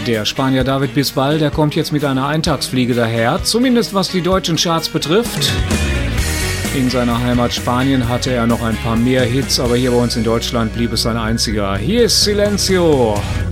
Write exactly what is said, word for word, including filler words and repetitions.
Der Spanier David Bisbal, der kommt jetzt mit einer Eintagsfliege daher, zumindest was die deutschen Charts betrifft. In seiner Heimat Spanien hatte er noch ein paar mehr Hits, aber hier bei uns in Deutschland blieb es sein einziger. Hier ist Silencio.